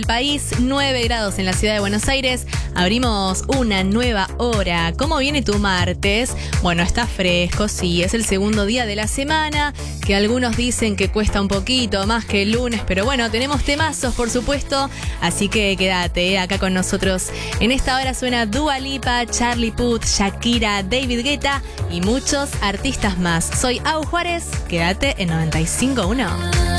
El país, 9 grados en la ciudad de Buenos Aires. Abrimos una nueva hora. ¿Cómo viene tu martes? Bueno, está fresco, sí, es el segundo día de la semana, que algunos dicen que cuesta un poquito más que el lunes, pero bueno, tenemos temazos, por supuesto, así que quédate acá con nosotros. En esta hora suena Dua Lipa, Charlie Puth, Shakira, David Guetta y muchos artistas más. Soy Au Juárez, quédate en 95.1.